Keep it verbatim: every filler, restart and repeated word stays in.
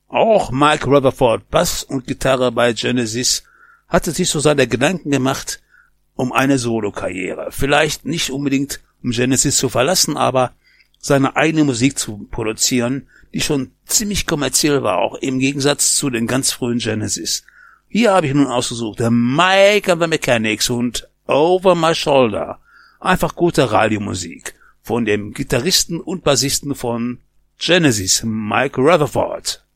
Auch Mike Rutherford, Bass und Gitarre bei Genesis, hatte sich so seine Gedanken gemacht um eine Solokarriere. Vielleicht nicht unbedingt um Genesis zu verlassen, aber seine eigene Musik zu produzieren, die schon ziemlich kommerziell war, auch im Gegensatz zu den ganz frühen Genesis. Hier habe ich nun ausgesucht, der Mike and the Mechanics und Over My Shoulder. Einfach gute Radiomusik von dem Gitarristen und Bassisten von Genesis, Mike Rutherford.